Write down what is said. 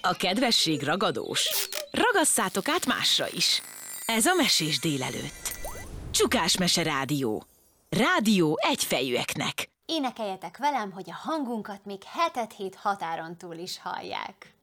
A kedvesség ragadós. Ragasszátok át másra is. Ez a Mesés délelőtt. Csukás Mese Rádió. Rádió egyfejűeknek. Énekeljetek velem, hogy a hangunkat még hetet hét határon túl is hallják.